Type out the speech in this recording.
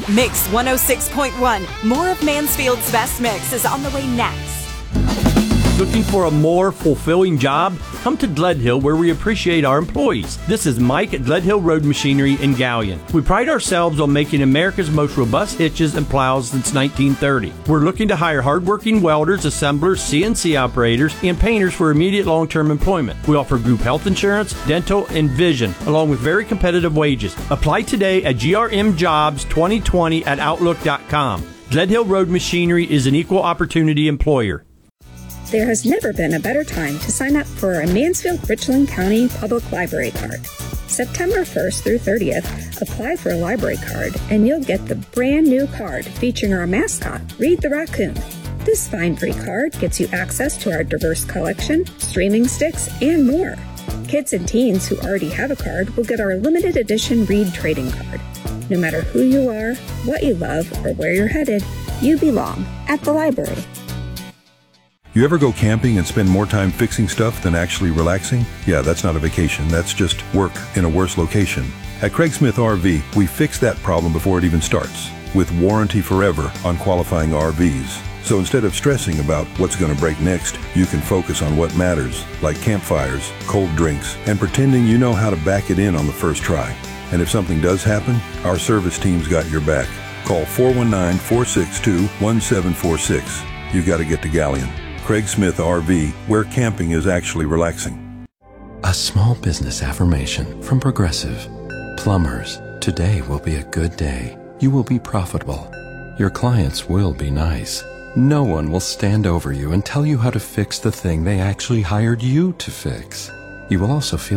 Mix 106.1. More of Mansfield's best mix is on the way next. Looking for a more fulfilling job? Come to Gledhill, where we appreciate our employees. This is Mike at Gledhill Road Machinery in Gallion. We pride ourselves on making America's most robust hitches and plows since 1930. We're looking to hire hardworking welders, assemblers, CNC operators, and painters for immediate long-term employment. We offer group health insurance, dental, and vision, along with very competitive wages. Apply today at grmjobs2020@outlook.com. Gledhill Road Machinery is an equal opportunity employer. There has never been a better time to sign up for a Mansfield-Richland County Public Library card. September 1st through 30th, apply for a library card and you'll get the brand new card featuring our mascot, Reed the Raccoon. This fine free card gets you access to our diverse collection, streaming sticks, and more. Kids and teens who already have a card will get our limited edition Reed trading card. No matter who you are, what you love, or where you're headed, you belong at the library. You ever go camping and spend more time fixing stuff than actually relaxing? Yeah, that's not a vacation. That's just work in a worse location. At Craig Smith RV, we fix that problem before it even starts, with warranty forever on qualifying RVs. So instead of stressing about what's going to break next, you can focus on what matters, like campfires, cold drinks, and pretending you know how to back it in on the first try. And if something does happen, our service team's got your back. Call 419-462-1746. You got to get to Gallion. Craig Smith RV, where camping is actually relaxing. A small business affirmation from Progressive. Plumbers, today will be a good day. You will be profitable. Your clients will be nice. No one will stand over you and tell you how to fix the thing they actually hired you to fix. You will also feel